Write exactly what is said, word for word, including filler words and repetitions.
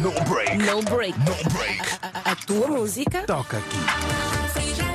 No break. No break. No break. A, a- a tua música. Toca aqui.